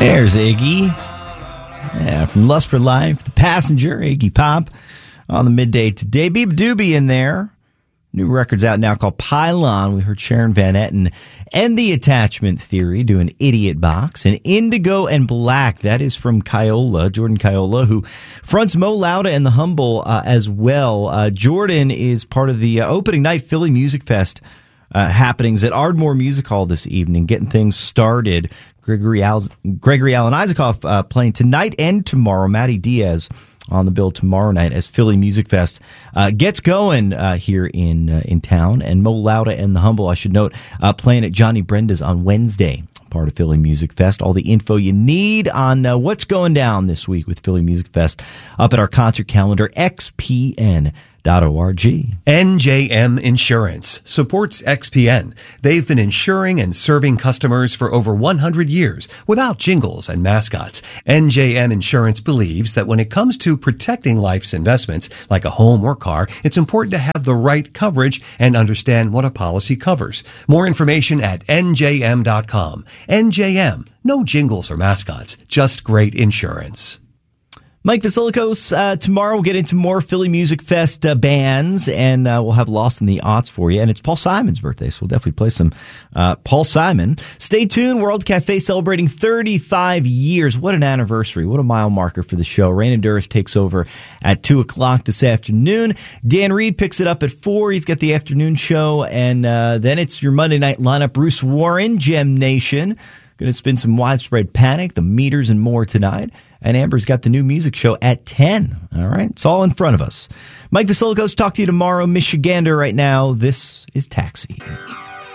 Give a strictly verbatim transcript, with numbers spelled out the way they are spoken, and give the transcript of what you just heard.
There's Iggy. Yeah, from Lust for Life, The Passenger, Iggy Pop on the midday today. Beeb Doobie in there. New record's out now called Pylon. We heard Sharon Van Etten and The Attachment Theory do an Idiot Box. And Indigo and Black, that is from Kiola, Jordan Kiola, who fronts Mo Lauda and The Humble uh, as well. Uh, Jordan is part of the uh, opening night Philly Music Fest uh, happenings at Ardmore Music Hall this evening, getting things started. Gregory, Al- Gregory Alan Isaacoff uh, playing tonight and tomorrow. Matty Diaz on the bill tomorrow night as Philly Music Fest uh, gets going uh, here in uh, in town. And Mo Lauda and The Humble, I should note, uh, playing at Johnny Brenda's on Wednesday, part of Philly Music Fest. All the info you need on uh, what's going down this week with Philly Music Fest up at our concert calendar, x p n dot org. N J M Insurance supports X P N. They've been insuring and serving customers for over one hundred years without jingles and mascots. N J M Insurance believes that when it comes to protecting life's investments, like a home or car, it's important to have the right coverage and understand what a policy covers. More information at N J M dot com. N J M, no jingles or mascots, just great insurance. Mike Vasilikos, uh, tomorrow we'll get into more Philly Music Fest uh, bands, and uh, we'll have Lost in the Aughts for you. And it's Paul Simon's birthday, so we'll definitely play some uh, Paul Simon. Stay tuned. World Cafe celebrating thirty-five years. What an anniversary. What a mile marker for the show. Rain and Duras takes over at two o'clock this afternoon. Dan Reed picks it up at four. He's got the afternoon show, and uh, then it's your Monday night lineup. Bruce Warren, Gem Nation. Going to spin some Widespread Panic, the Meters, and more tonight. And Amber's got the new music show at ten. All right, it's all in front of us. Mike Vasilikos, talk to you tomorrow. Michigander right now. This is Taxi.